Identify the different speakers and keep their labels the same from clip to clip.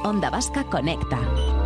Speaker 1: Onda Vasca Conecta.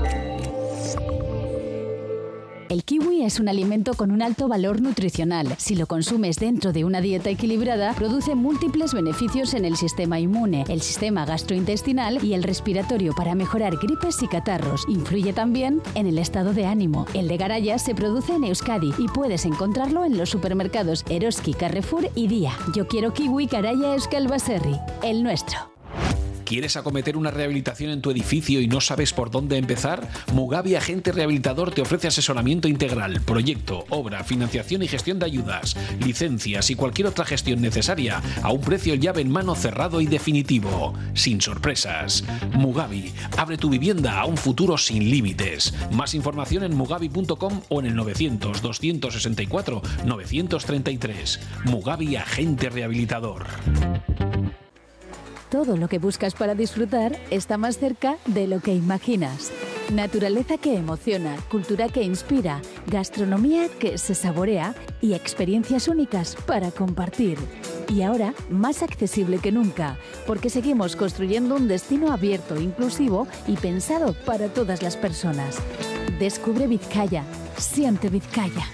Speaker 1: El kiwi es un alimento con un alto valor nutricional. Si lo consumes dentro de una dieta equilibrada, produce múltiples beneficios en el sistema inmune, el sistema gastrointestinal y el respiratorio para mejorar gripes y catarros. Influye también en el estado de ánimo. El de Garaya se produce en Euskadi y puedes encontrarlo en los supermercados Eroski, Carrefour y Día. Yo quiero kiwi Garaya Euskal Baserri, el nuestro.
Speaker 2: ¿Quieres acometer una rehabilitación en tu edificio y no sabes por dónde empezar? Mugavi Agente Rehabilitador te ofrece asesoramiento integral, proyecto, obra, financiación y gestión de ayudas, licencias y cualquier otra gestión necesaria a un precio llave en mano cerrado y definitivo, sin sorpresas. Mugavi, abre tu vivienda a un futuro sin límites. Más información en mugavi.com o en el 900 264 933. Mugavi Agente Rehabilitador.
Speaker 1: Todo lo que buscas para disfrutar está más cerca de lo que imaginas. Naturaleza que emociona, cultura que inspira, gastronomía que se saborea y experiencias únicas para compartir. Y ahora, más accesible que nunca, porque seguimos construyendo un destino abierto, inclusivo y pensado para todas las personas. Descubre Vizcaya, siente Vizcaya.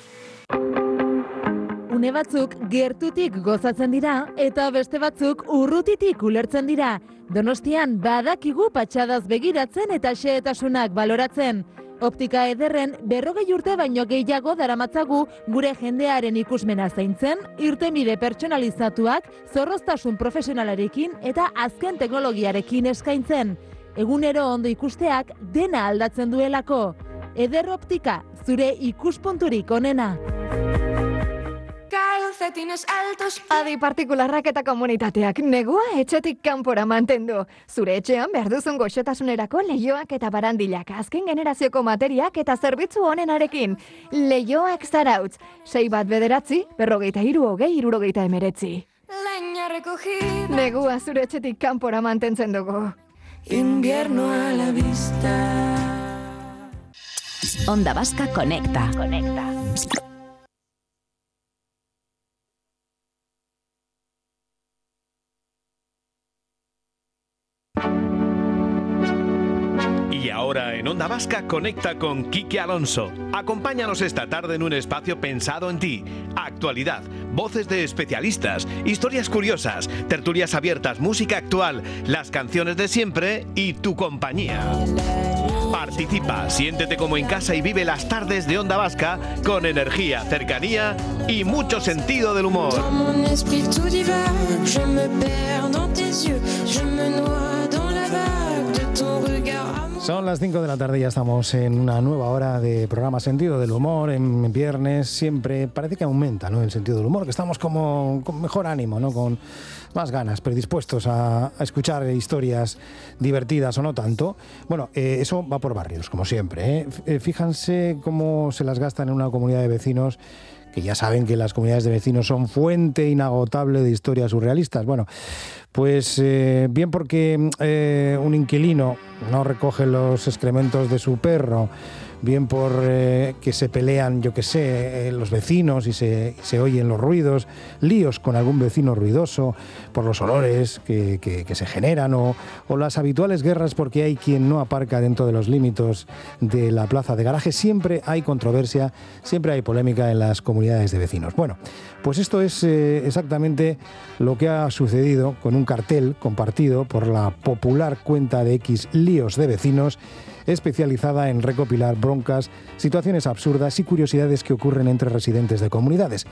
Speaker 3: Une batzuk gertutik gozatzen dira eta beste batzuk urrutitik ulertzen dira. Donostian badakigu patxadaz begiratzen eta xehetasunak baloratzen. Optika ederren 40 urte baino gehiago daramatzagu gure jendearen ikusmena zaintzen, irtenbide pertsonalizatuak, zorroztasun profesionalarekin eta azken teknologiarekin eskaintzen. Egunero ondo ikusteak dena aldatzen duelako. Eder Optika, zure ikuspunturik onena.
Speaker 4: Adi partikularrak eta komunitateak negua etxetik kanpora mantendu. Zure etxean behar duzun goxotasunerako leihoak eta barandilak, azken generazioko materiak eta zerbitzu onenarekin. Leihoak Zarautz, 619 43 20 19. Negua zure etxetik kanpora mantentzen dugu.
Speaker 5: Invierno a la vista.
Speaker 1: Onda Vasca Conecta.
Speaker 6: Y ahora en Onda Vasca conecta con Quique Alonso. Acompáñanos esta tarde en un espacio pensado en ti. Actualidad, voces de especialistas, historias curiosas, tertulias abiertas, música actual, las canciones de siempre y tu compañía. Participa, siéntete como en casa y vive las tardes de Onda Vasca con energía, cercanía y mucho sentido del humor.
Speaker 7: Son las 5 de la tarde y ya estamos en una nueva hora de programa Sentido del Humor. En viernes siempre parece que aumenta, ¿no?, el sentido del humor, que estamos como con mejor ánimo, ¿no?, con más ganas, predispuestos a escuchar historias divertidas o no tanto. Bueno, eso va por barrios, como siempre, ¿eh? Fíjense cómo se las gastan en una comunidad de vecinos, que ya saben que las comunidades de vecinos son fuente inagotable de historias surrealistas. Bueno, pues bien porque un inquilino no recoge los excrementos de su perro, bien por que se pelean, yo qué sé, los vecinos y se oyen los ruidos, líos con algún vecino ruidoso, por los olores que se generan o las habituales guerras porque hay quien no aparca dentro de los límites de la plaza de garaje. Siempre hay controversia, siempre hay polémica en las comunidades de vecinos. Bueno, pues esto es exactamente lo que ha sucedido con un cartel compartido por la popular cuenta de X Líos de Vecinos, especializada en recopilar broncas, situaciones absurdas y curiosidades que ocurren entre residentes de comunidades.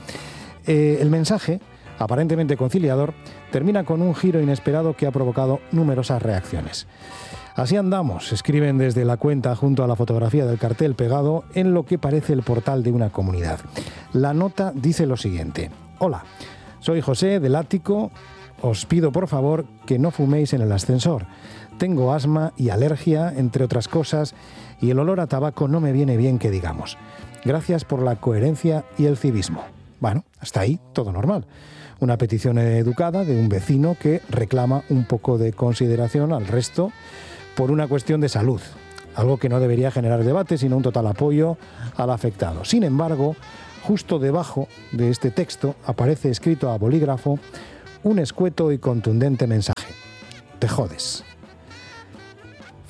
Speaker 7: El mensaje, aparentemente conciliador, termina con un giro inesperado que ha provocado numerosas reacciones. Así andamos, escriben desde la cuenta junto a la fotografía del cartel pegado en lo que parece el portal de una comunidad. La nota dice lo siguiente: hola, soy José del Ático, os pido por favor que no fuméis en el ascensor. Tengo asma y alergia, entre otras cosas, y el olor a tabaco no me viene bien que digamos. Gracias por la coherencia y el civismo. Bueno, hasta ahí todo normal. Una petición educada de un vecino que reclama un poco de consideración al resto por una cuestión de salud, algo que no debería generar debate, sino un total apoyo al afectado. Sin embargo, justo debajo de este texto aparece escrito a bolígrafo un escueto y contundente mensaje: te jodes.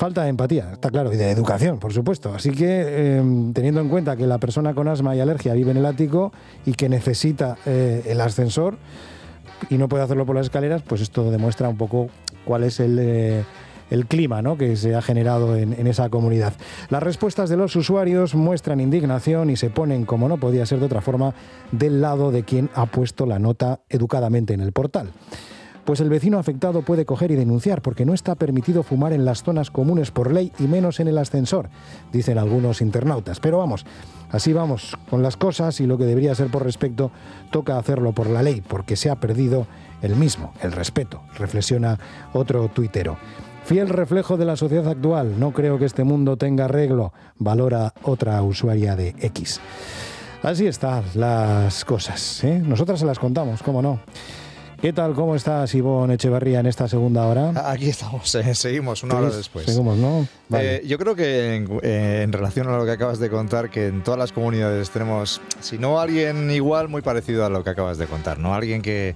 Speaker 7: Falta de empatía, está claro, y de educación, por supuesto. Así que, teniendo en cuenta que la persona con asma y alergia vive en el ático y que necesita el ascensor y no puede hacerlo por las escaleras, pues esto demuestra un poco cuál es el clima, ¿no?, que se ha generado en esa comunidad. Las respuestas de los usuarios muestran indignación y se ponen, como no podía ser de otra forma, del lado de quien ha puesto la nota educadamente en el portal. Pues el vecino afectado puede coger y denunciar porque no está permitido fumar en las zonas comunes por ley y menos en el ascensor, dicen algunos internautas. Pero vamos, así vamos con las cosas y lo que debería ser por respeto toca hacerlo por la ley porque se ha perdido el mismo, el respeto, reflexiona otro tuitero. Fiel reflejo de la sociedad actual, no creo que este mundo tenga arreglo, valora otra usuaria de X. Así están las cosas, ¿eh? Nosotras se las contamos, cómo no. ¿Qué tal? ¿Cómo estás, Ivonne Echevarría, en esta segunda hora?
Speaker 8: Aquí estamos, seguimos una hora después.
Speaker 7: Seguimos, ¿no? Vale.
Speaker 8: Yo creo que en relación a lo que acabas de contar, que en todas las comunidades tenemos, si no alguien igual, muy parecido a lo que acabas de contar, ¿no? Alguien que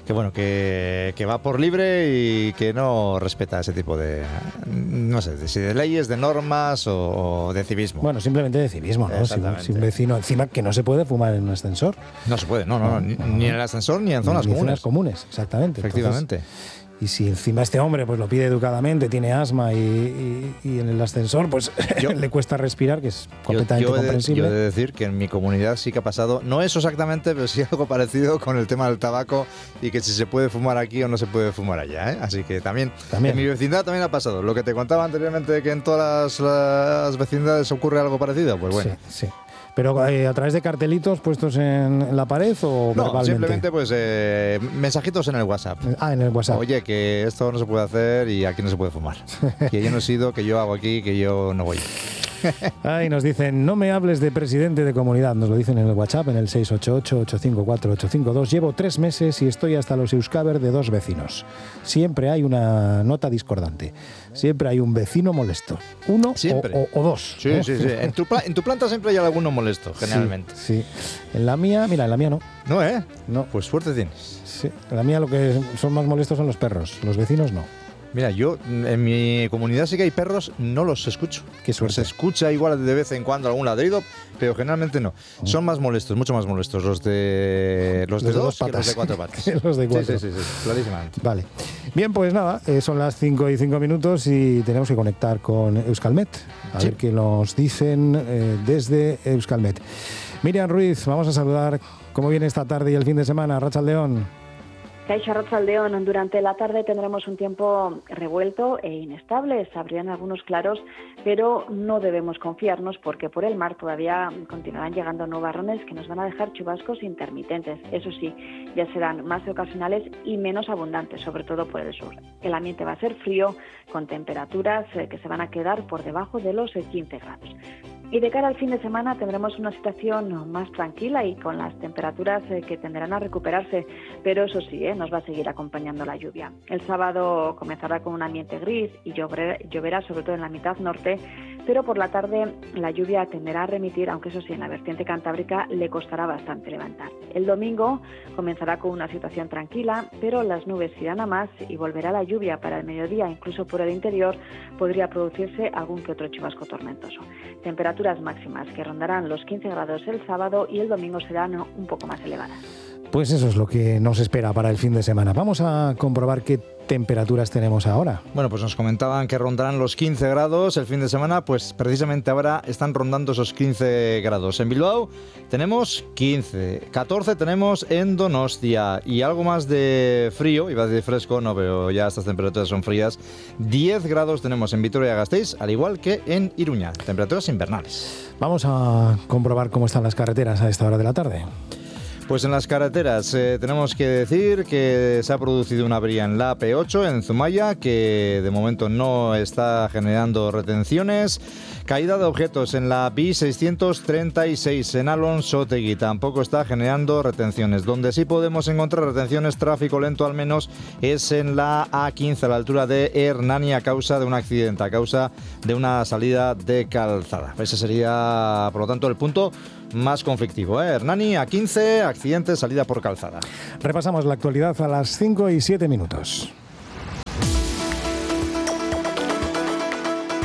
Speaker 8: va por libre y que no respeta ese tipo de, no sé, si de leyes, de normas o de civismo.
Speaker 7: Bueno, simplemente de civismo, ¿no? Si un vecino, encima que no se puede fumar en un ascensor.
Speaker 8: No se puede, no, ni en el ascensor ni en zonas comunes.
Speaker 7: Exactamente.
Speaker 8: Efectivamente.
Speaker 7: Entonces, y si encima este hombre pues lo pide educadamente, tiene asma y en el ascensor pues le cuesta respirar, que es completamente comprensible.
Speaker 8: Yo he de decir que en mi comunidad sí que ha pasado, no eso exactamente, pero sí algo parecido con el tema del tabaco y que si se puede fumar aquí o no se puede fumar allá, ¿eh? Así que también en mi vecindad también ha pasado. Lo que te contaba anteriormente de que en todas las vecindades ocurre algo parecido, pues bueno.
Speaker 7: Sí. ¿Pero a través de cartelitos puestos en la pared o
Speaker 8: no,
Speaker 7: verbalmente?
Speaker 8: Simplemente pues mensajitos en el WhatsApp.
Speaker 7: En el WhatsApp.
Speaker 8: Oye, que esto no se puede hacer y aquí no se puede fumar. Que yo no he sido, que yo hago aquí, que yo no voy.
Speaker 7: Ay, nos dicen, no me hables de presidente de comunidad. Nos lo dicen en el WhatsApp, en el 688-854-852. Llevo 3 meses y estoy hasta los Euskaber de 2 vecinos. Siempre hay una nota discordante. Siempre hay un vecino molesto. Uno o dos.
Speaker 8: Sí, ¿no? Sí. En tu planta siempre hay alguno molesto, generalmente.
Speaker 7: Sí. En la mía, mira, en la mía no.
Speaker 8: ¿No, eh?
Speaker 7: No.
Speaker 8: Pues suerte tienes.
Speaker 7: Sí. En la mía lo que son más molestos son los perros. Los vecinos no.
Speaker 8: Mira, yo en mi comunidad sí que hay perros, no los escucho.
Speaker 7: Qué suerte.
Speaker 8: Se escucha igual de vez en cuando algún ladrido, pero generalmente no. Son más molestos, mucho más molestos los de 2 que los de 4 patas.
Speaker 7: Los de 4.
Speaker 8: Sí, clarísimamente.
Speaker 7: Vale. Bien, pues nada, son las 5:05 y tenemos que conectar con Euskalmet. A ver qué nos dicen desde Euskalmet. Miriam Ruiz, vamos a saludar. ¿Cómo viene esta tarde y el fin de semana? Arratsaldeon.
Speaker 9: Kaixo, Arratsaldeon. Durante la tarde tendremos un tiempo revuelto e inestable. Se abrirán algunos claros, pero no debemos confiarnos porque por el mar todavía continuarán llegando nubarrones que nos van a dejar chubascos intermitentes. Eso sí, ya serán más ocasionales y menos abundantes, sobre todo por el sur. El ambiente va a ser frío, con temperaturas que se van a quedar por debajo de los 15 grados. Y de cara al fin de semana tendremos una situación más tranquila y con las temperaturas que tenderán a recuperarse, pero eso sí, nos va a seguir acompañando la lluvia. El sábado comenzará con un ambiente gris y lloverá sobre todo en la mitad norte, pero por la tarde la lluvia tenderá a remitir, aunque eso sí, en la vertiente cantábrica le costará bastante levantar. El domingo comenzará con una situación tranquila, pero las nubes irán a más y volverá la lluvia para el mediodía, incluso por el interior podría producirse algún que otro chubasco tormentoso. Temperaturas máximas que rondarán los 15 grados el sábado y el domingo serán un poco más elevadas.
Speaker 7: Pues eso es lo que nos espera para el fin de semana. Vamos a comprobar qué temperaturas tenemos ahora.
Speaker 8: Bueno, pues nos comentaban que rondarán los 15 grados el fin de semana, pues precisamente ahora están rondando esos 15 grados. En Bilbao tenemos 15, 14 tenemos en Donostia y algo más de frío, iba a decir fresco, no, pero ya estas temperaturas son frías. 10 grados tenemos en Vitoria-Gasteiz, al igual que en Iruña, temperaturas invernales.
Speaker 7: Vamos a comprobar cómo están las carreteras a esta hora de la tarde.
Speaker 8: Pues en las carreteras tenemos que decir que se ha producido una avería en la AP8 en Zumaya, que de momento no está generando retenciones. Caída de objetos en la B636 en Alonsotegui, tampoco está generando retenciones. Donde sí podemos encontrar retenciones, tráfico lento al menos, es en la A15 a la altura de Hernani a causa de un accidente, a causa de una salida de calzada. Ese sería, por lo tanto, el punto más conflictivo, Hernani A15, accidente, salida por calzada.
Speaker 7: Repasamos la actualidad a las 5:07.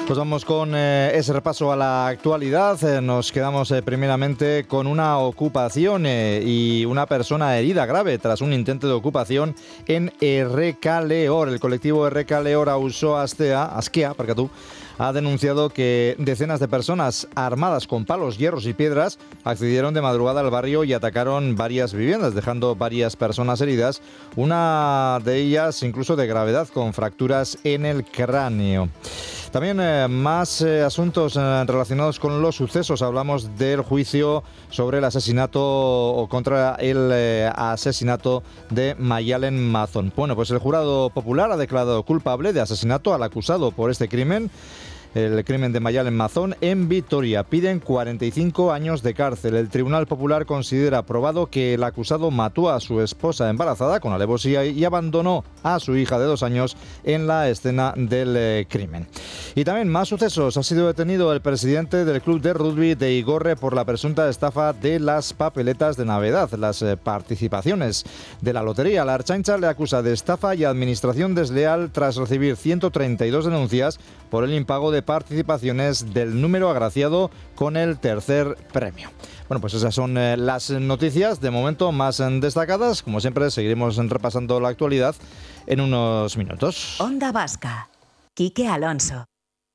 Speaker 8: Pues vamos con ese repaso a la actualidad. Nos quedamos primeramente con una ocupación y una persona herida grave tras un intento de ocupación en Errekaleor. El colectivo Errekaleor Asquea, ha denunciado que decenas de personas armadas con palos, hierros y piedras accedieron de madrugada al barrio y atacaron varias viviendas, dejando varias personas heridas, una de ellas incluso de gravedad, con fracturas en el cráneo. También más asuntos relacionados con los sucesos. Hablamos del juicio sobre el asesinato o contra el asesinato de Mayalen Mazón. Bueno, pues el jurado popular ha declarado culpable de asesinato al acusado por este crimen. El crimen de Mayalen Mazón en Vitoria. Piden 45 años de cárcel. El Tribunal Popular considera probado que el acusado mató a su esposa embarazada con alevosía y abandonó a su hija de 2 años en la escena del crimen. Y también más sucesos. Ha sido detenido el presidente del club de rugby de Igorre por la presunta estafa de las papeletas de Navidad, las participaciones de la lotería. La Ertzaintza le acusa de estafa y administración desleal tras recibir 132 denuncias por el impago de participaciones del número agraciado con el tercer premio. Bueno, pues esas son las noticias de momento más destacadas. Como siempre, seguiremos repasando la actualidad en unos minutos.
Speaker 10: Onda Vasca, Quique Alonso.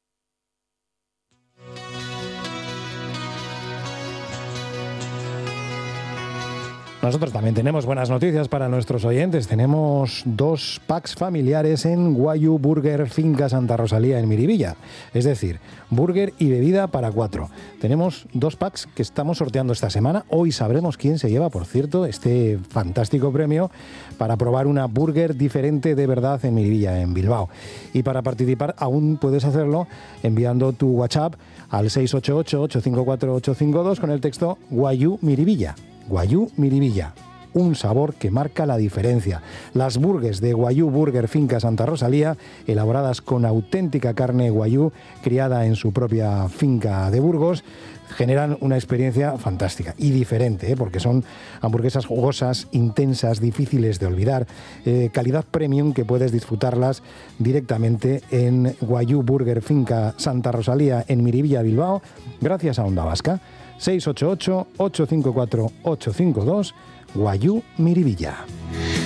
Speaker 7: Nosotros también tenemos buenas noticias para nuestros oyentes. Tenemos 2 packs familiares en Guayu Burger Finca Santa Rosalía en Miribilla. Es decir, burger y bebida para 4. Tenemos 2 packs que estamos sorteando esta semana. Hoy sabremos quién se lleva, por cierto, este fantástico premio para probar una burger diferente de verdad en Miribilla, en Bilbao. Y para participar aún puedes hacerlo enviando tu WhatsApp al 688-854-852 con el texto Guayu Miribilla. Guayu Miribilla, un sabor que marca la diferencia. Las burgers de Guayu Burger Finca Santa Rosalía, elaboradas con auténtica carne guayú, criada en su propia finca de Burgos, generan una experiencia fantástica y diferente, porque son hamburguesas jugosas, intensas, difíciles de olvidar, calidad premium que puedes disfrutarlas directamente en Guayu Burger Finca Santa Rosalía en Miribilla, Bilbao, gracias a Onda Vasca. 688-854-852, Guayu Miribilla.